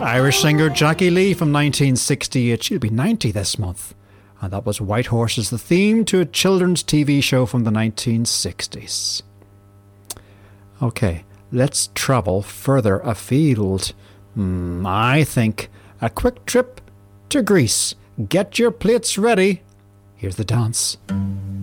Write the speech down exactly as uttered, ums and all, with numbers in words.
Irish singer Jackie Lee from nineteen sixty-eight. She'll be ninety this month. And that was White Horses, the theme to a children's T V show from the nineteen sixties. Okay, let's travel further afield. Mm, I think a quick trip to Greece. Get your plates ready. Here's the dance.